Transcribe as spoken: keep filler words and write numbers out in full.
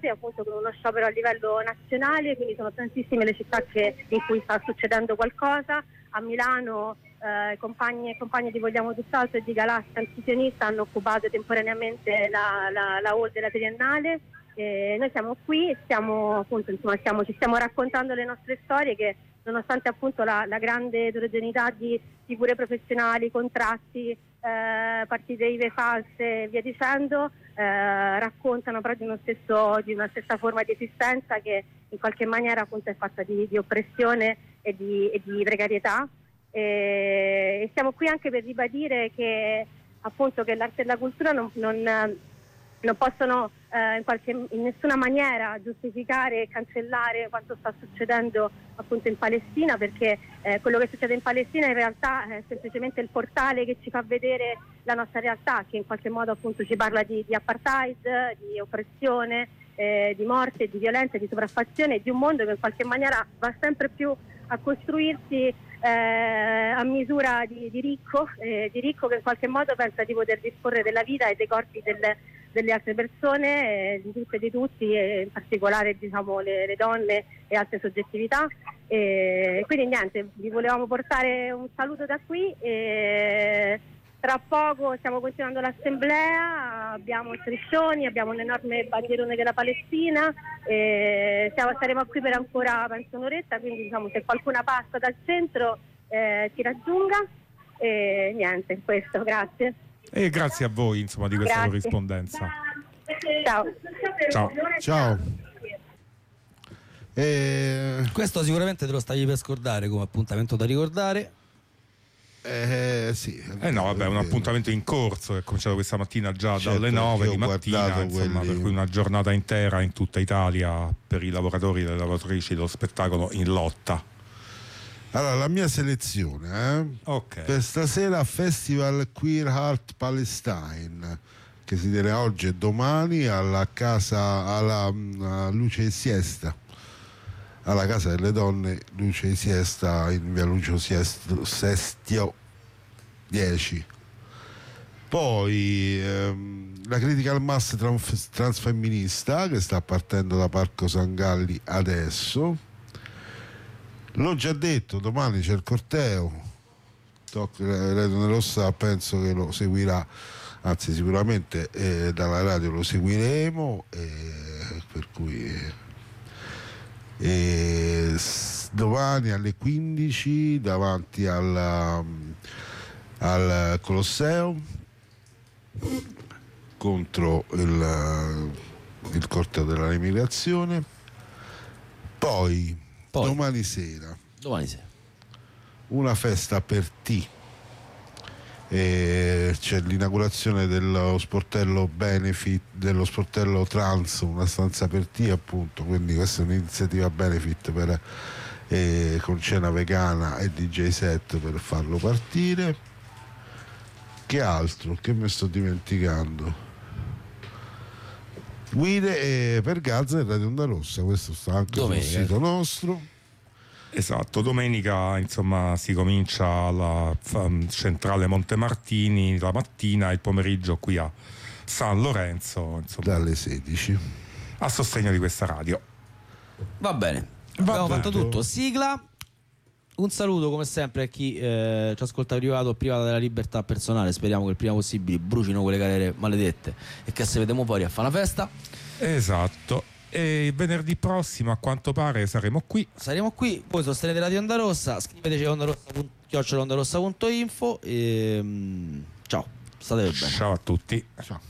appunto con uno sciopero a livello nazionale, quindi sono tantissime le città che, in cui sta succedendo qualcosa. A Milano eh, compagni e compagni di Vogliamo Tutt'altro e di Galassia Antisionista hanno occupato temporaneamente la, la, la hall della Triennale. E noi siamo qui, stiamo, appunto, insomma, stiamo, ci stiamo raccontando le nostre storie che, nonostante appunto la, la grande eterogeneità di figure professionali, contratti, eh, partite I V E false e via dicendo, eh, raccontano però di, uno stesso, di una stessa forma di esistenza che in qualche maniera appunto è fatta di, di oppressione e di, e di precarietà. E, e siamo qui anche per ribadire che appunto che l'arte e la cultura non, non, non possono eh, in, qualche, in nessuna maniera giustificare e cancellare quanto sta succedendo appunto in Palestina, perché eh, quello che succede in Palestina in realtà è semplicemente il portale che ci fa vedere la nostra realtà, che in qualche modo appunto ci parla di, di apartheid, di oppressione, eh, di morte, di violenza, di sopraffazione, di un mondo che in qualche maniera va sempre più a costruirsi eh, a misura di, di ricco, eh, di ricco che in qualche modo pensa di poter disporre della vita e dei corpi del, delle altre persone, eh, di tutte e di tutti, e in particolare diciamo le, le donne e altre soggettività. E quindi niente, vi volevamo portare un saluto da qui. E tra poco stiamo continuando l'assemblea, abbiamo striscioni, abbiamo un enorme bandierone della Palestina, e stiamo, staremo qui per ancora penso un'oretta, quindi diciamo se qualcuno passa dal centro eh, ci raggiunga. E niente, questo, grazie. E grazie a voi insomma di questa Grazie. corrispondenza. Ciao. Ciao. Ciao. E... Questo sicuramente te lo stavi per scordare come appuntamento da ricordare. Eh, sì, Eh no, vabbè, è un appuntamento in corso che è cominciato questa mattina già Certo, dalle nove io di ho mattina, guardato insomma, quelli- per cui una giornata intera in tutta Italia per i lavoratori e le lavoratrici dello spettacolo in lotta. Allora, la mia selezione eh? Ok. per stasera Festival Queer Art Palestine, che si tiene oggi e domani alla casa, alla, alla Luce e Siesta, alla Casa delle Donne Luce e Siesta in via Lucio Siesto, Sestio dieci. Poi ehm, la Critical Mass trans- transfemminista che sta partendo da Parco San Galli adesso. L'ho già detto, domani c'è il corteo. Radio Rossa penso che lo seguirà, anzi sicuramente eh, dalla radio lo seguiremo, eh, per cui eh, eh, s- domani alle quindici davanti alla, al Colosseo contro il, il corteo della remigrazione. Poi, Poi. domani sera Domani sera. una festa per T. E c'è l'inaugurazione dello sportello benefit, dello sportello trans, una stanza per T appunto, quindi questa è un'iniziativa benefit per, eh, con cena vegana e D J set per farlo partire. Che altro? Che mi sto dimenticando? Guide eh, per Gaza e Radio Onda Rossa, questo sta anche Domenica. sul sito nostro. Esatto, domenica insomma si comincia alla f- centrale Montemartini la mattina e il pomeriggio qui a San Lorenzo, insomma, Dalle sedici. a sostegno di questa radio. Va bene. Va Abbiamo bene. fatto tutto. Sigla. Un saluto come sempre a chi eh, ci ascolta privato o privata della libertà personale. Speriamo che il prima possibile brucino quelle galere maledette e che se vediamo fuori a fare una festa. Esatto. E venerdì prossimo a quanto pare saremo qui. Saremo qui, voi sostenete Radio Onda Rossa, scriveteci a chiocciola ondarossa punto info e mm, ciao, state bene. Ciao a tutti. Ciao.